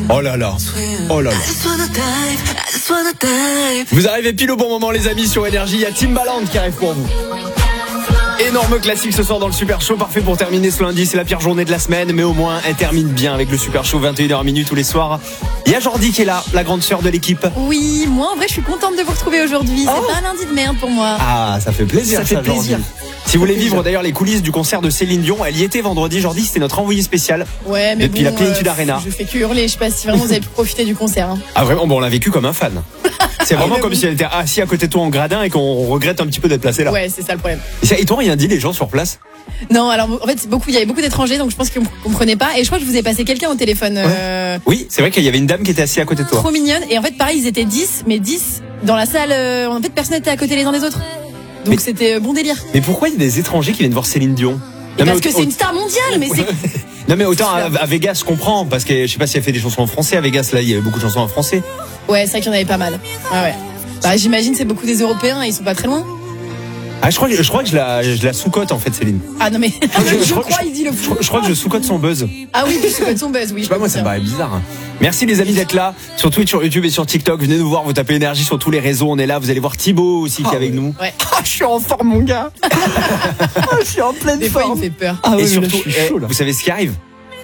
Oh là là. Oh là là. Vous arrivez pile au bon moment les amis sur Énergie. Il y a Timbaland qui arrive pour vous. Énorme classique ce soir dans le Super Show, parfait pour terminer ce lundi, c'est la pire journée de la semaine, mais au moins elle termine bien avec le Super Show 21h tous les soirs. Il y a Jordi qui est là, la grande sœur de l'équipe. Oui, moi en vrai je suis contente de vous retrouver aujourd'hui, c'est pas un lundi de merde pour moi. Ah, ça fait plaisir. Ça fait plaisir. Jordi. Si vous voulez vivre d'ailleurs les coulisses du concert de Céline Dion, elle y était vendredi. Jordi, c'était notre envoyé spécial. Ouais, mais depuis la Plénitude Arena. Je fais que hurler, je sais pas si vraiment vous avez pu profiter du concert. Hein. Ah vraiment, bon, on l'a vécu comme un fan. C'est vraiment comme si elle était assis à côté de toi en gradin et qu'on regrette un petit peu d'être placé là. Ouais, c'est ça le problème. Et t'ont rien dit les gens sur place? Non, alors en fait, il y avait beaucoup d'étrangers, donc je pense qu'ils ne comprenaient pas. Et je crois que je vous ai passé quelqu'un au téléphone. Oui, c'est vrai qu'il y avait une dame qui était assise à côté de toi. Trop mignonne. Et en fait, pareil, ils étaient 10, mais 10 dans la salle. En fait, personne n'était à côté les uns des autres. Donc c'était bon délire. Mais pourquoi il y a des étrangers qui viennent voir Céline Dion? Parce que c'est une star mondiale, mais c'est. Non mais autant à Vegas, je comprends, parce que je sais pas si elle fait des chansons en français à Vegas, là il y avait beaucoup de chansons en français. Ouais, c'est vrai qu'il y en avait pas mal. Ah ouais. Bah j'imagine c'est beaucoup des Européens, ils sont pas très loin. Ah je crois que je la sous-cote en fait Céline. Ah non mais je crois il dit le fou. Je crois que je sous-cote son buzz. Ah oui, tu sous-cotes son buzz, oui. Je sais pas, moi ça me paraît bizarre. Merci les amis d'être là sur Twitch, sur YouTube et sur TikTok. Venez nous voir, vous tapez Énergie sur tous les réseaux, on est là. Vous allez voir Thibaut aussi qui est avec nous. Ouais. Ah, je suis en forme mon gars. Je suis en pleine Des forme. fois il me fait peur. Ah Et ouais, surtout, là, je suis chaud, là. vous savez ce qui arrive?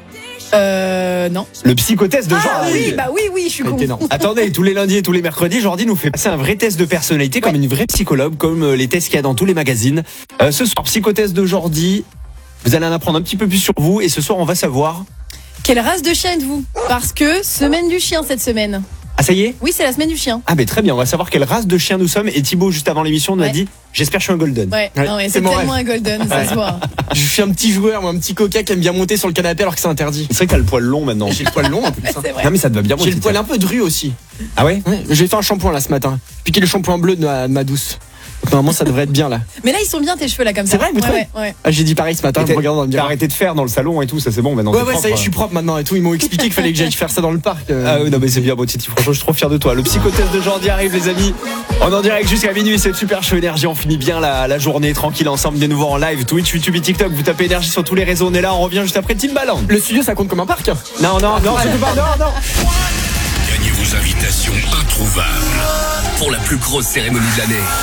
Non. Le psychotest de Ah Jordi. oui, je suis con. Attendez, tous les lundis et tous les mercredis, Jordi nous fait passer un vrai test de personnalité comme une vraie psychologue, comme les tests qu'il y a dans tous les magazines. Ce soir, psychotest de Jordi, vous allez en apprendre un petit peu plus sur vous et ce soir, on va savoir... Quelle race de chien êtes-vous? Parce que semaine du chien cette semaine. Ah ça y est? Oui, c'est la semaine du chien. Ah mais très bien, on va savoir quelle race de chien nous sommes. Et Thibaut, juste avant l'émission, nous a dit, j'espère que je suis un golden. Ouais, non, ouais, c'est mon tellement un golden, ça se voit. Je suis un petit joueur, moi, un petit coquin qui aime bien monter sur le canapé alors que c'est interdit. C'est vrai que t'as le poil long maintenant. J'ai le poil long en plus. C'est vrai. Non mais ça te va bien. J'ai le poil un peu dru aussi. Ah ouais? Ouais, j'ai fait un shampoing là ce matin. Piqué le shampoing bleu de ma douce. Donc normalement ça devrait être bien là. Mais là, ils sont bien tes cheveux là comme ça. C'est vrai, vous trouvez? Ouais. Ah, j'ai dit pareil ce matin, je me regarde dans le T'as miroir. arrêté de faire dans le salon et tout, ça c'est bon maintenant. Ouais, t'es ça y est, propre. je suis propre maintenant et tout. Ils m'ont expliqué qu'il fallait que j'aille faire ça dans le parc. Ah oui, non mais c'est bien, bon Titi, franchement je suis trop fier de toi. Le psychotest de Jordi arrive les amis. On est en direct jusqu'à minuit, c'est le Super Show Énergie. On finit bien la journée tranquille ensemble, des nouveaux en live, Twitch, YouTube et TikTok. Vous tapez Énergie sur tous les réseaux, on est là, on revient juste après Timbaland. Le studio ça compte comme un parc. Non, surtout pas, non. Gagnez vos invitations introuvables pour la plus grosse cérémonie de l'année.